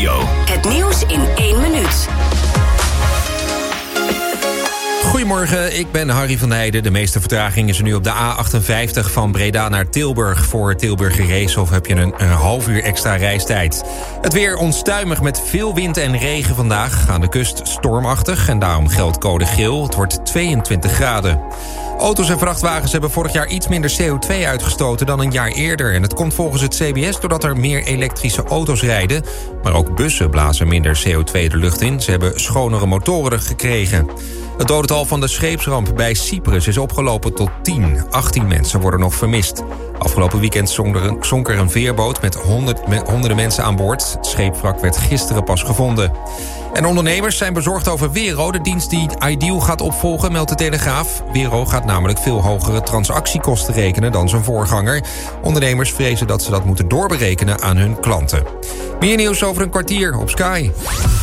Nieuwsradio. Het nieuws in 1 minuut. Goedemorgen, ik ben Harry van Heijden. De meeste vertraging is er nu op de A58 van Breda naar Tilburg. Voor Tilburger Reeshof heb je een half uur extra reistijd. Het weer onstuimig met veel wind en regen vandaag. Aan de kust stormachtig en daarom geldt code geel. Het wordt 22 graden. Auto's en vrachtwagens hebben vorig jaar iets minder CO2 uitgestoten dan een jaar eerder. En het komt volgens het CBS doordat er meer elektrische auto's rijden. Maar ook bussen blazen minder CO2 de lucht in. Ze hebben schonere motoren gekregen. Het dodental van de scheepsramp bij Cyprus is opgelopen tot 10. 18 mensen worden nog vermist. Afgelopen weekend zonk er een veerboot met honderden mensen aan boord. Het scheepwrak werd gisteren pas gevonden. En ondernemers zijn bezorgd over Wero, de dienst die Ideal gaat opvolgen, meldt de Telegraaf. Wero gaat namelijk veel hogere transactiekosten rekenen dan zijn voorganger. Ondernemers vrezen dat ze dat moeten doorberekenen aan hun klanten. Meer nieuws over een kwartier op Sky.